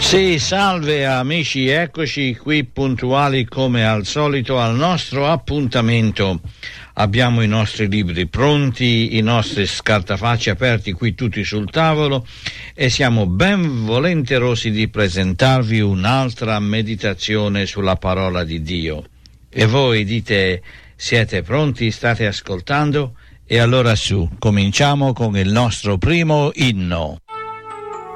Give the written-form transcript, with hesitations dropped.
Sì, salve amici, eccoci qui puntuali come al solito al nostro appuntamento. Abbiamo i nostri libri pronti, i nostri scartafacci aperti qui tutti sul tavolo e siamo ben volenterosi di presentarvi un'altra meditazione sulla parola di Dio. E voi dite, siete pronti? State ascoltando? E allora su, cominciamo con il nostro primo inno.